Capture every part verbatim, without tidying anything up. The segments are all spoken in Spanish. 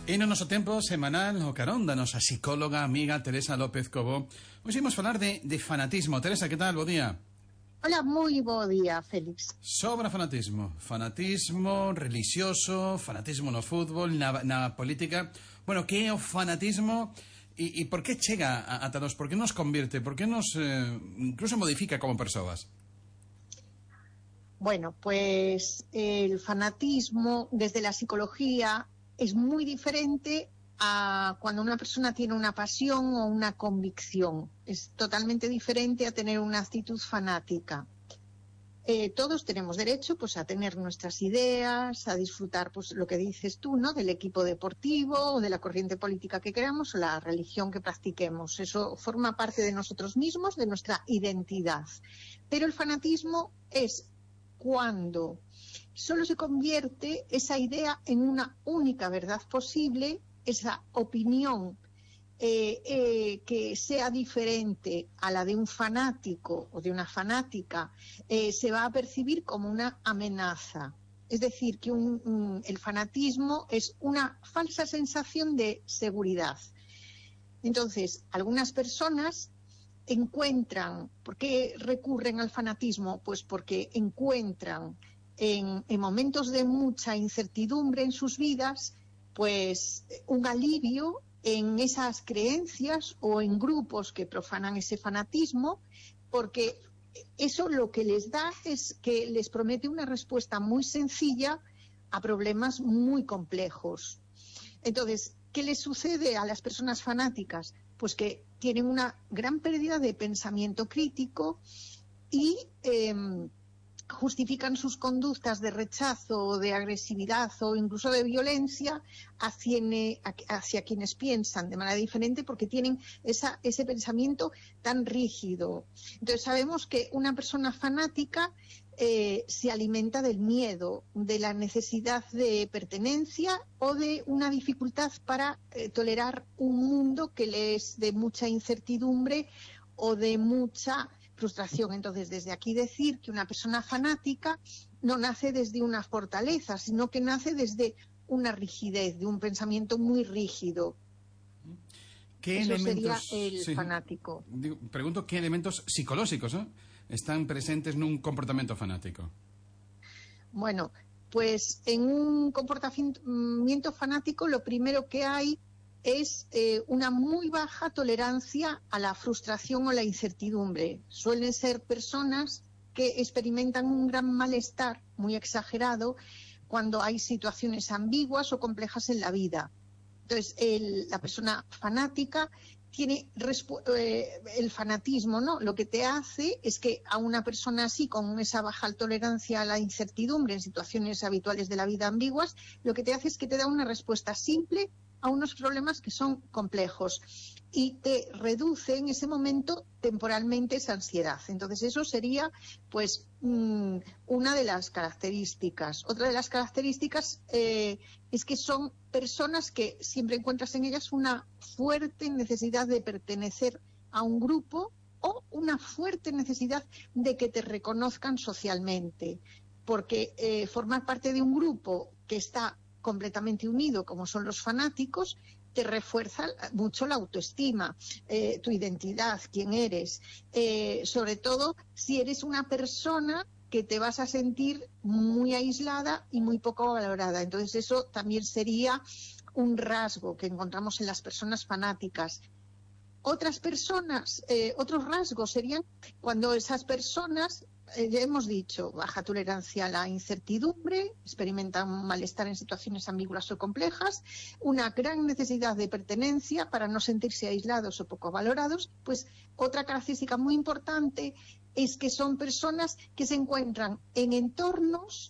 E no noso tempo semanal o carón da nosa psicóloga amiga Teresa López Cobo. Hoxe imos falar de, de fanatismo. Teresa, que tal? Bo día. Hola, moi bo día, Félix. Sobre fanatismo. Fanatismo religioso, fanatismo no fútbol, na, na política. Bueno, que é o fanatismo e, e por que chega a, ata nos? Por que nos convirte? Por que nos eh, incluso modifica como persoas? Bueno, pues el fanatismo desde la psicología es muy diferente a cuando una persona tiene una pasión o una convicción. Es totalmente diferente a tener una actitud fanática. Eh, todos tenemos derecho pues a tener nuestras ideas, a disfrutar pues lo que dices tú, ¿no? Del equipo deportivo o de la corriente política que queramos o la religión que practiquemos. Eso forma parte de nosotros mismos, de nuestra identidad. Pero el fanatismo es cuando solo se convierte esa idea en una única verdad posible, esa opinión eh, eh, que sea diferente a la de un fanático o de una fanática, eh, se va a percibir como una amenaza. Es decir, que un, un, el fanatismo es una falsa sensación de seguridad. Entonces, algunas personas encuentran, ¿por qué recurren al fanatismo? Pues porque encuentran en, en momentos de mucha incertidumbre en sus vidas, pues un alivio en esas creencias o en grupos que profanan ese fanatismo, porque eso lo que les da es que les promete una respuesta muy sencilla a problemas muy complejos. Entonces, ¿qué les sucede a las personas fanáticas? Pues que tienen una gran pérdida de pensamiento crítico y eh, justifican sus conductas de rechazo, de agresividad o incluso de violencia hacia, hacia quienes piensan de manera diferente, porque tienen esa, ese pensamiento tan rígido. Entonces sabemos que una persona fanática eh, se alimenta del miedo, de la necesidad de pertenencia o de una dificultad para eh, tolerar un mundo que le es de mucha incertidumbre o de mucha frustración. Entonces, desde aquí decir que una persona fanática no nace desde una fortaleza, sino que nace desde una rigidez, de un pensamiento muy rígido. ¿Qué Eso elementos, sería el sí, fanático? Digo, pregunto, ¿qué elementos psicológicos ¿eh? están presentes nun comportamento fanático? Bueno, pues en un comportamiento fanático lo primero que hay es eh, una muy baja tolerancia a la frustración o la incertidumbre. Suelen ser personas que experimentan un gran malestar muy exagerado cuando hay situaciones ambiguas o complejas en la vida. Entonces, el, la persona fanática tiene eh, el fanatismo, ¿no? Lo que te hace es que a una persona así, con esa baja tolerancia a la incertidumbre en situaciones habituales de la vida ambiguas, lo que te hace es que te da una respuesta simple a unos problemas que son complejos y te reduce en ese momento temporalmente esa ansiedad. Entonces eso sería pues mmm, una de las características. Otra de las características eh, es que son personas que siempre encuentras en ellas una fuerte necesidad de pertenecer a un grupo o una fuerte necesidad de que te reconozcan socialmente, porque eh, formar parte de un grupo que está completamente unido, como son los fanáticos, te refuerza mucho la autoestima, eh, tu identidad, quién eres, eh, sobre todo si eres una persona que te vas a sentir muy aislada y muy poco valorada. Entonces eso también sería un rasgo que encontramos en las personas fanáticas. Otras personas, eh, otros rasgos serían cuando esas personas, eh, ya hemos dicho, baja tolerancia a la incertidumbre, experimentan un malestar en situaciones ambiguas o complejas, una gran necesidad de pertenencia para no sentirse aislados o poco valorados. Pues otra característica muy importante es que son personas que se encuentran en entornos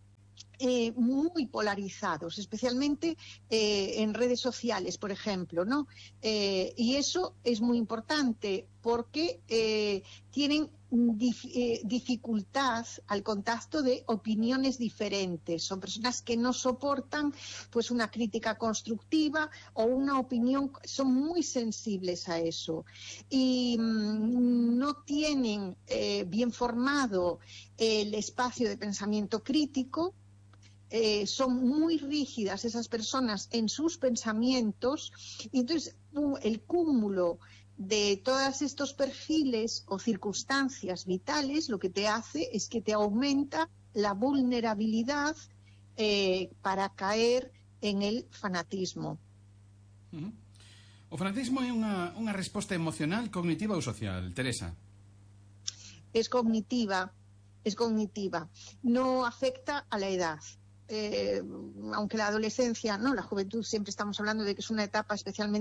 Eh, muy polarizados, especialmente eh, en redes sociales, por ejemplo, ¿no? Eh, y eso es muy importante porque eh, tienen dif eh, dificultad al contacto de opiniones diferentes. Son personas que no soportan pues una crítica constructiva o una opinión, son muy sensibles a eso y mmm, no tienen eh, bien formado el espacio de pensamiento crítico. eh, son muy rígidas esas personas en sus pensamientos, y entonces el cúmulo de todos estos perfiles o circunstancias vitales lo que te hace es que te aumenta la vulnerabilidad eh, para caer en el fanatismo. Uh-huh. O fanatismo é unha, unha resposta emocional, cognitiva ou social, Teresa? Es cognitiva, es cognitiva. No afecta a la edad. Eh, aunque la adolescencia, no, la juventud, siempre estamos hablando de que es una etapa especialmente